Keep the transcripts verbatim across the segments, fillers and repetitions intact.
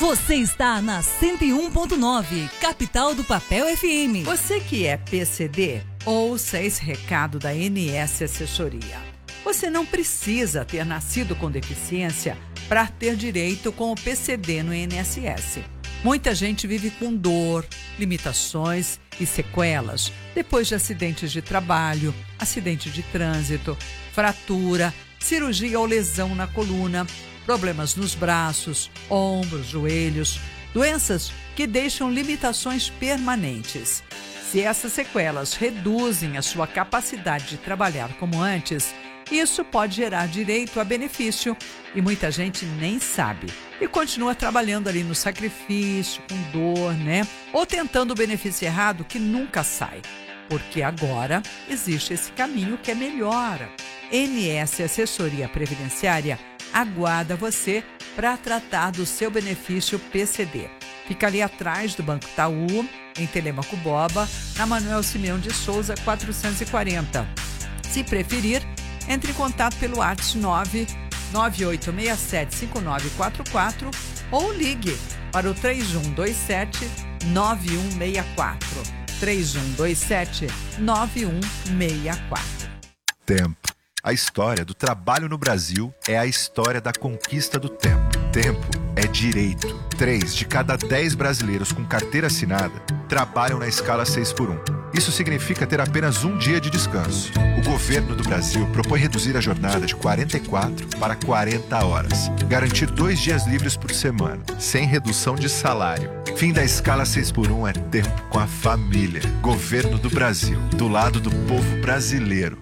Você está na cento e um ponto nove, capital do Papel F M. Você que é P C D, ouça esse recado da N S Assessoria. Você não precisa ter nascido com deficiência para ter direito com o P C D no I N S S. Muita gente vive com dor, limitações e sequelas depois de acidentes de trabalho, acidente de trânsito, fratura, cirurgia ou lesão na coluna, problemas nos braços, ombros, joelhos, doenças que deixam limitações permanentes. Se essas sequelas reduzem a sua capacidade de trabalhar como antes, isso pode gerar direito a benefício e muita gente nem sabe e continua trabalhando ali no sacrifício, com dor, né? Ou tentando o benefício errado que nunca sai, porque agora existe esse caminho que é melhor. N S Assessoria Previdenciária aguarda você para tratar do seu benefício P C D. Fica ali atrás do Banco Itaú, em Telêmaco Borba, na Manuel Simeão de Souza, quatrocentos e quarenta. Se preferir, entre em contato pelo WhatsApp nove nove oito seis sete cinco nove quatro quatro ou ligue para o três um dois sete nove um seis quatro. três um dois sete nove um seis quatro. Tempo. A história do trabalho no Brasil é a história da conquista do tempo. Tempo é direito. Três de cada dez brasileiros com carteira assinada trabalham na escala seis por um. Isso significa ter apenas um dia de descanso. O governo do Brasil propõe reduzir a jornada de quarenta e quatro para quarenta horas. Garantir dois dias livres por semana, sem redução de salário. Fim da escala seis por um é tempo com a família. Governo do Brasil, do lado do povo brasileiro.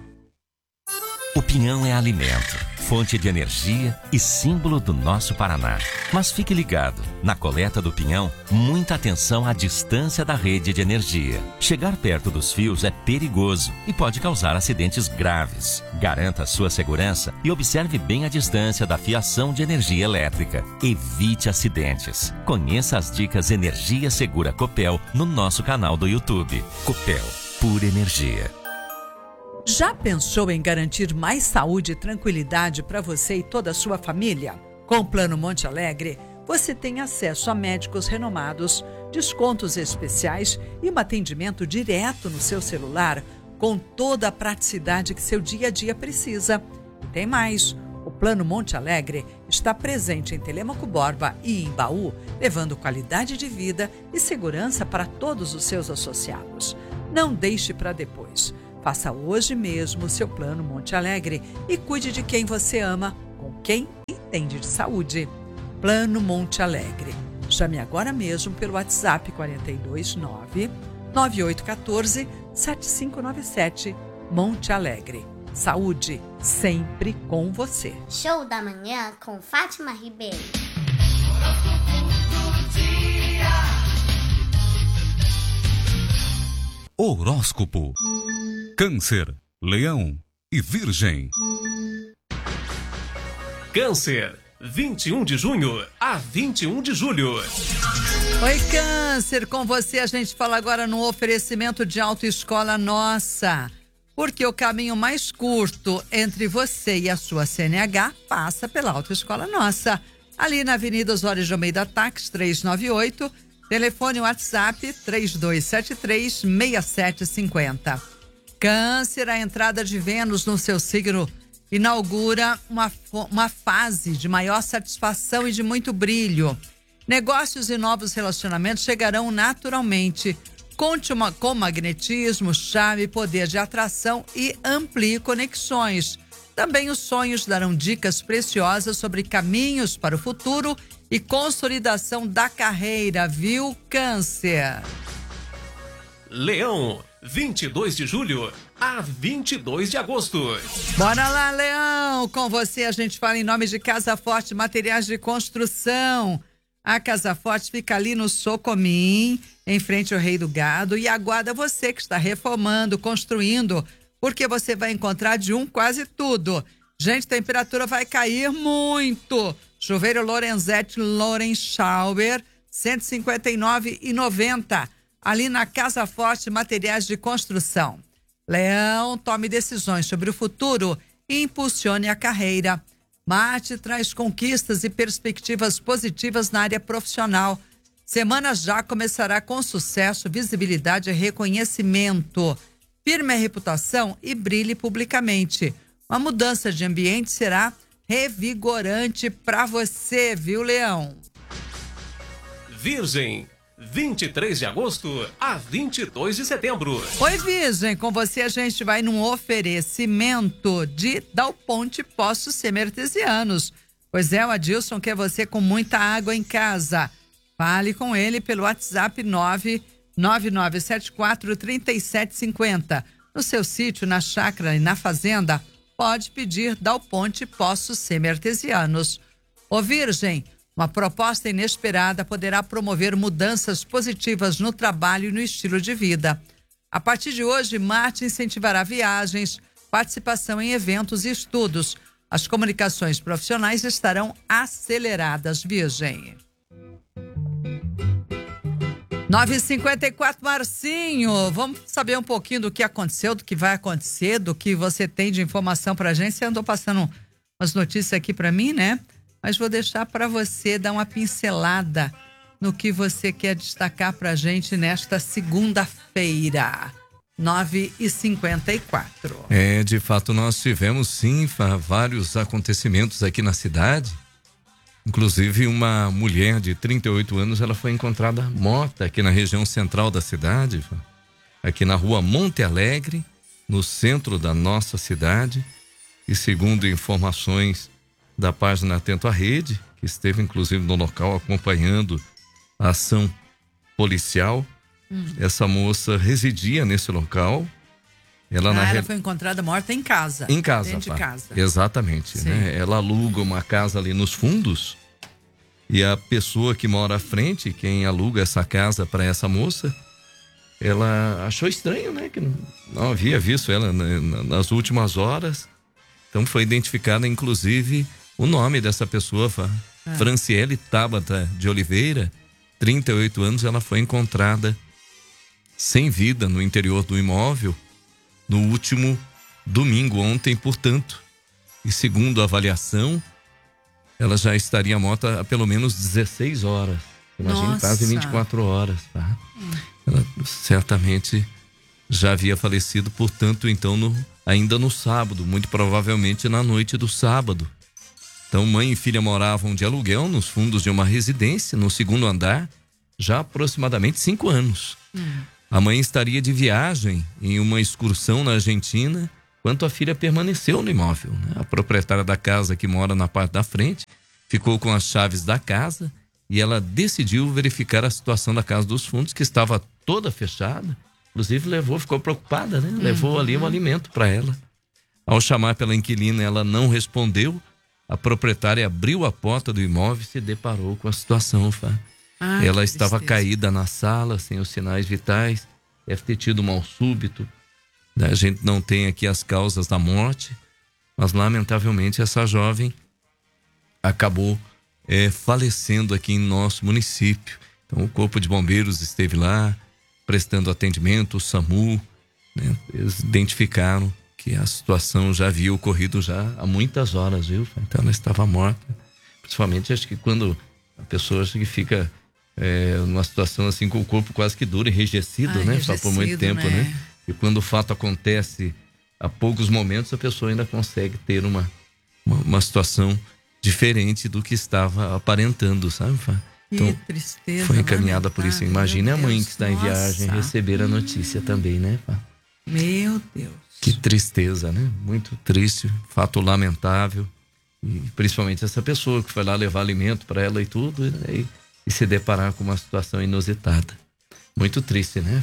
O pinhão é alimento, fonte de energia e símbolo do nosso Paraná. Mas fique ligado, na coleta do pinhão, muita atenção à distância da rede de energia. Chegar perto dos fios é perigoso e pode causar acidentes graves. Garanta a sua segurança e observe bem a distância da fiação de energia elétrica. Evite acidentes. Conheça as dicas Energia Segura Copel no nosso canal do YouTube. Copel, pura energia. Já pensou em garantir mais saúde e tranquilidade para você e toda a sua família? Com o Plano Monte Alegre, você tem acesso a médicos renomados, descontos especiais e um atendimento direto no seu celular, com toda a praticidade que seu dia a dia precisa. E tem mais, o Plano Monte Alegre está presente em Telêmaco Borba e em Baú, levando qualidade de vida e segurança para todos os seus associados. Não deixe para depois. Faça hoje mesmo o seu Plano Monte Alegre e cuide de quem você ama, com quem entende de saúde. Plano Monte Alegre. Chame agora mesmo pelo WhatsApp quatro dois nove, nove oito um quatro, sete cinco nove sete. Monte Alegre. Saúde sempre com você. Show da manhã com Fátima Ribeiro. Horóscopo. Câncer, Leão e Virgem. Câncer, vinte e um de junho a vinte e um de julho. Oi, Câncer, com você a gente fala agora no oferecimento de Autoescola Nossa. Porque o caminho mais curto entre você e a sua C N H passa pela Autoescola Nossa. Ali na Avenida Osório de Almeida Táxi trezentos e noventa e oito, telefone WhatsApp três dois sete três, seis sete cinco zero. Câncer, a entrada de Vênus no seu signo inaugura uma, uma fase de maior satisfação e de muito brilho. Negócios e novos relacionamentos chegarão naturalmente. Conte uma, com magnetismo, charme, poder de atração e amplie conexões. Também os sonhos darão dicas preciosas sobre caminhos para o futuro e consolidação da carreira, viu, Câncer? Leão, vinte e dois de julho a vinte e dois de agosto. Bora lá, Leão! Com você a gente fala em nome de Casa Forte Materiais de Construção. A Casa Forte fica ali no Socomim, em frente ao Rei do Gado, e aguarda você que está reformando, construindo, porque você vai encontrar de um quase tudo. Gente, a temperatura vai cair muito. Chuveiro Lorenzetti Loren Shower, cento e cinquenta e nove reais e noventa centavos. Ali na Casa Forte Materiais de Construção. Leão, tome decisões sobre o futuro e impulsione a carreira. Marte traz conquistas e perspectivas positivas na área profissional. Semana já começará com sucesso, visibilidade e reconhecimento. Firme a reputação e brilhe publicamente. Uma mudança de ambiente será revigorante para você, viu, Leão? Virgem, vinte e três de agosto a vinte e dois de setembro. Oi, Virgem, com você a gente vai num oferecimento de Dal Ponte Poços Semi-Artesianos. Pois é, o Adilson quer você com muita água em casa. Fale com ele pelo WhatsApp nove nove nove sete quatro três sete cinco zero. No seu sítio, na chácara e na fazenda, pode pedir Dal Ponte Poços Semi-Artesianos. Ô Virgem, uma proposta inesperada poderá promover mudanças positivas no trabalho e no estilo de vida. A partir de hoje, Marte incentivará viagens, participação em eventos e estudos. As comunicações profissionais estarão aceleradas, Virgem. nove e cinquenta e quatro, Marcinho, vamos saber um pouquinho do que aconteceu, do que vai acontecer, do que você tem de informação pra gente. Você andou passando umas notícias aqui pra mim, né? Mas vou deixar para você dar uma pincelada no que você quer destacar pra gente nesta segunda-feira, nove e cinquenta e quatro. É, de fato nós tivemos sim vários acontecimentos aqui na cidade. Inclusive uma mulher de trinta e oito anos, ela foi encontrada morta aqui na região central da cidade, aqui na rua Monte Alegre, no centro da nossa cidade. E segundo informações da página Atento à Rede, que esteve inclusive no local acompanhando a ação policial, hum. essa moça residia nesse local. Ela, ah, na ela re... foi encontrada morta em casa. Em casa, dentro pá. de casa. Exatamente, né? Ela aluga uma casa ali nos fundos e a pessoa que mora à frente, quem aluga essa casa para essa moça, ela achou estranho, né? Que não, não havia visto ela nas últimas horas. Então foi identificada, inclusive, o nome dessa pessoa, ah. Franciele Tabata de Oliveira, trinta e oito anos. Ela foi encontrada sem vida no interior do imóvel no último domingo, ontem, portanto. E segundo a avaliação, ela já estaria morta há pelo menos dezesseis horas. Imagina, quase vinte e quatro horas, tá? Hum. Ela certamente já havia falecido, portanto, então, no, ainda no sábado, muito provavelmente na noite do sábado. Então, mãe e filha moravam de aluguel nos fundos de uma residência, no segundo andar, já há aproximadamente cinco anos. Hum. A mãe estaria de viagem em uma excursão na Argentina, enquanto a filha permaneceu no imóvel, né? A proprietária da casa, que mora na parte da frente, ficou com as chaves da casa e ela decidiu verificar a situação da casa dos fundos, que estava toda fechada. Inclusive levou, ficou preocupada, né? Levou uhum. ali um alimento para ela. Ao chamar pela inquilina, ela não respondeu. A proprietária abriu a porta do imóvel e se deparou com a situação, Fá. Ah, ela estava tristeza. Caída na sala, sem os sinais vitais, deve ter tido mal súbito. A gente não tem aqui as causas da morte, mas lamentavelmente essa jovem acabou é, falecendo aqui em nosso município. Então o Corpo de Bombeiros esteve lá prestando atendimento, o SAMU, né? Eles identificaram que a situação já havia ocorrido já há muitas horas, viu? Então ela estava morta. Principalmente acho que quando a pessoa acho que fica é, numa situação assim com o corpo quase que duro, enrijecido, ah, né? Enrijecido, só por muito tempo, né? né? E quando o fato acontece a poucos momentos, a pessoa ainda consegue ter uma, uma, uma situação diferente do que estava aparentando, sabe? Então, que tristeza. Foi encaminhada por isso. Imagine a mãe que está em viagem receber a notícia hum. também, né? Meu Deus. Que tristeza, né? Muito triste, fato lamentável. E principalmente essa pessoa que foi lá levar alimento para ela e tudo, né? e, e se deparar com uma situação inusitada. Muito triste, né?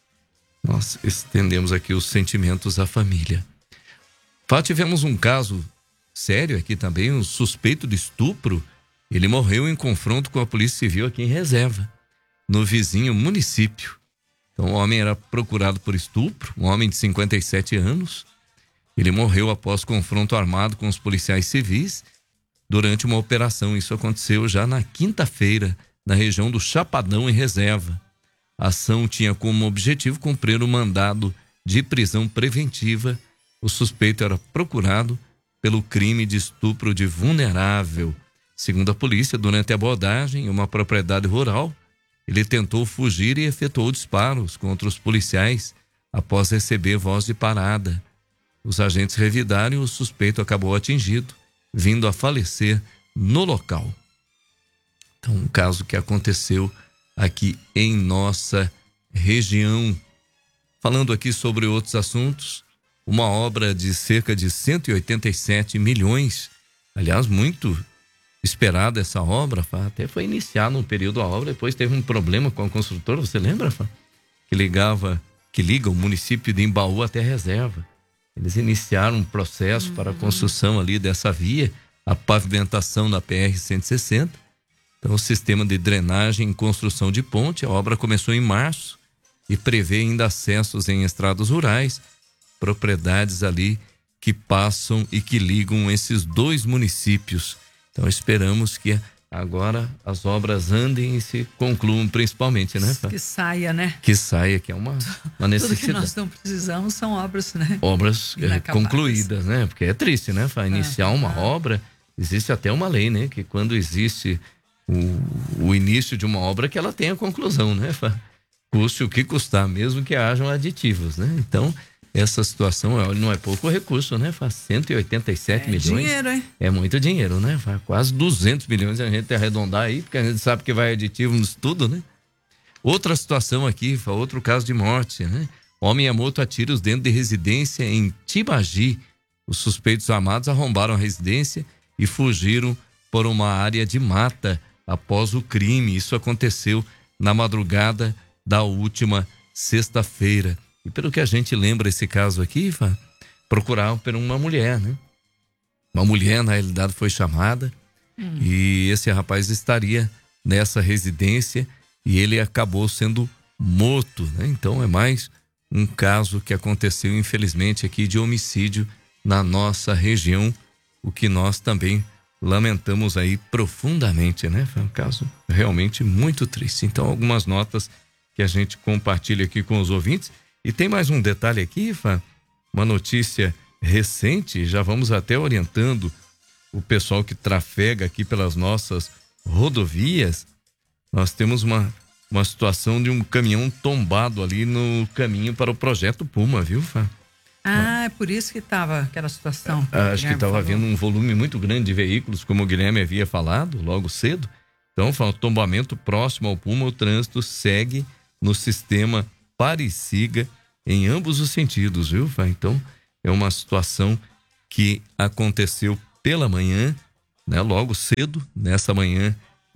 Nós estendemos aqui os sentimentos à família. Fá, tivemos um caso sério aqui também, um suspeito de estupro. Ele morreu em confronto com a Polícia Civil aqui em Reserva, no vizinho município. Então o homem era procurado por estupro, um homem de cinquenta e sete anos. Ele morreu após confronto armado com os policiais civis durante uma operação. Isso aconteceu já na quinta-feira, na região do Chapadão, em Reserva. A ação tinha como objetivo cumprir o mandado de prisão preventiva. O suspeito era procurado pelo crime de estupro de vulnerável. Segundo a polícia, durante a abordagem em uma propriedade rural, ele tentou fugir e efetuou disparos contra os policiais após receber voz de parada. Os agentes revidaram e o suspeito acabou atingido, vindo a falecer no local. Então, um caso que aconteceu aqui em nossa região. Falando aqui sobre outros assuntos, uma obra de cerca de cento e oitenta e sete milhões, aliás, muito esperada essa obra, até foi iniciada no período da obra, depois teve um problema com a construtora, você lembra, Fá? Que ligava, que liga o município de Embaú até a reserva. Eles iniciaram um processo uhum. para a construção ali dessa via, a pavimentação da P R cento e sessenta. Então, o sistema de drenagem em construção de ponte, a obra começou em março e prevê ainda acessos em estradas rurais, propriedades ali que passam e que ligam esses dois municípios. Então, esperamos que agora as obras andem e se concluam principalmente, né? Que saia, né? Que saia, que é uma, uma necessidade. Tudo que nós não precisamos são obras, né? Obras é, concluídas, né? Porque é triste, né? Para iniciar ah, uma ah. obra, existe até uma lei, né? Que quando existe o, o início de uma obra, que ela tenha conclusão, né? Custe o que custar, mesmo que hajam aditivos, né? Então, essa situação não é pouco recurso, né? Faz cento e oitenta e sete é milhões. É dinheiro, hein? É muito dinheiro, né? Faz quase duzentos milhões a gente arredondar aí, porque a gente sabe que vai aditivo nos tudo, né? Outra situação aqui, outro caso de morte, né? Homem é morto a tiros dentro de residência em Tibagi. Os suspeitos armados arrombaram a residência e fugiram por uma área de mata após o crime. Isso aconteceu na madrugada da última sexta-feira. E pelo que a gente lembra esse caso aqui, procuraram por uma mulher, né? Uma mulher, na realidade, foi chamada hum. e esse rapaz estaria nessa residência e ele acabou sendo morto, né? Então é mais um caso que aconteceu, infelizmente, aqui de homicídio na nossa região, o que nós também lamentamos aí profundamente, né? Foi um caso realmente muito triste. Então, algumas notas que a gente compartilha aqui com os ouvintes. E tem mais um detalhe aqui, Fá, uma notícia recente, já vamos até orientando o pessoal que trafega aqui pelas nossas rodovias. Nós temos uma, uma situação de um caminhão tombado ali no caminho para o Projeto Puma, viu, Fá? Ah, é por isso que estava aquela situação. Ah, acho que estava havendo um volume muito grande de veículos, como o Guilherme havia falado logo cedo. Então, Fá, o tombamento próximo ao Puma, o trânsito segue no sistema pare e siga em ambos os sentidos, viu? Então, é uma situação que aconteceu pela manhã, né? Logo cedo, nessa manhã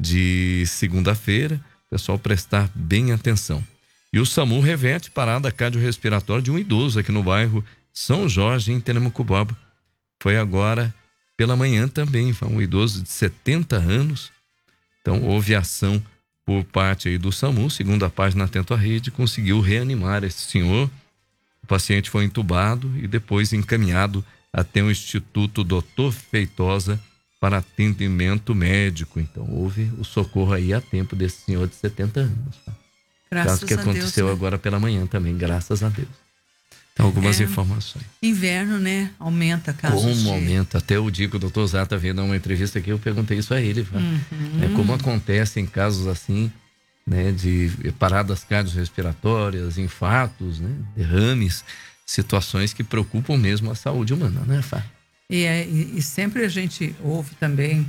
de segunda-feira, pessoal prestar bem atenção. E o SAMU reverte parada cardiorrespiratória de um idoso aqui no bairro São Jorge, em Tenemucubaba. Foi agora pela manhã também, foi um idoso de setenta anos. Então, houve ação por parte aí do SAMU, segundo a página Atento à Rede, conseguiu reanimar esse senhor. O paciente foi entubado e depois encaminhado até o Instituto doutor Feitosa para atendimento médico. Então, houve o socorro aí a tempo desse senhor de setenta anos. Tá? Graças Caso que a aconteceu Deus, né? agora pela manhã também, graças a Deus. Então, algumas é, informações. Inverno, né? Aumenta casos Como de... aumenta. Até o dia que o doutor Zá tá vendo uma entrevista aqui, eu perguntei isso a ele. Uhum. É, como acontece em casos assim, né, de paradas cardiorrespiratórias, infartos, né, derrames, situações que preocupam mesmo a saúde humana, né, Fá? E, é, e, e sempre a gente ouve também,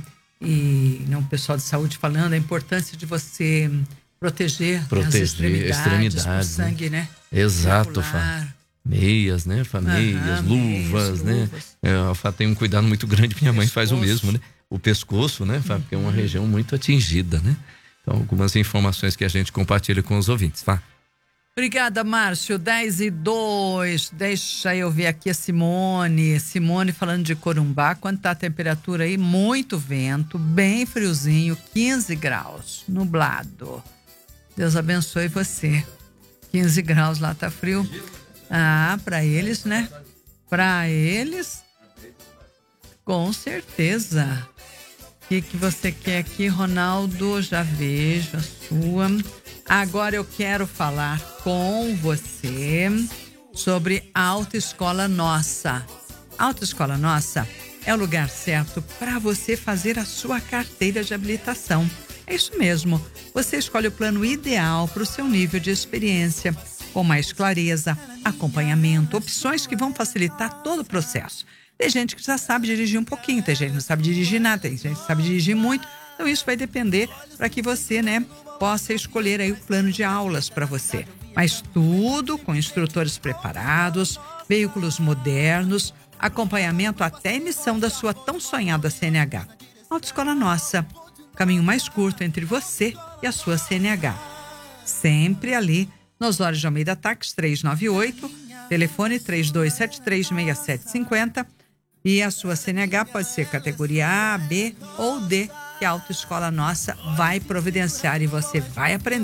e não, o pessoal de saúde falando, a importância de você proteger, proteger as extremidades, extremidades, o sangue, né? né? Exato, Fá. Meias, né? Fá, meias, uhum, luvas, meias, né? Luvas. É, a Fá tem um cuidado muito grande, minha mãe faz o mesmo, né? O pescoço, né, Fá? Porque é uma região muito atingida, né? Então, algumas informações que a gente compartilha com os ouvintes, tá? Obrigada, Márcio. dez e dois. Deixa eu ver aqui a Simone. Simone falando de Corumbá. Quanto tá a temperatura aí? Muito vento, bem friozinho, quinze graus, nublado. Deus abençoe você. quinze graus lá, tá frio. Ah, para eles, né? Para eles, com certeza. O que, que você quer aqui, Ronaldo? Já vejo a sua. Agora eu quero falar com você sobre a Autoescola Nossa. A Autoescola Nossa é o lugar certo para você fazer a sua carteira de habilitação. É isso mesmo, você escolhe o plano ideal para o seu nível de experiência, com mais clareza, acompanhamento, opções que vão facilitar todo o processo. Tem gente que já sabe dirigir um pouquinho, tem gente que não sabe dirigir nada, tem gente que sabe dirigir muito. Então isso vai depender para que você, né, possa escolher aí o plano de aulas para você. Mas tudo com instrutores preparados, veículos modernos, acompanhamento até a emissão da sua tão sonhada C N H. Autoescola Nossa, o caminho mais curto entre você e a sua C N H. Sempre ali, nos Osório de Almeida Táxi trezentos e noventa e oito, telefone três dois sete três, seis sete cinco zero, e a sua C N H pode ser categoria A, B ou D, que a Autoescola Nossa vai providenciar e você vai aprender.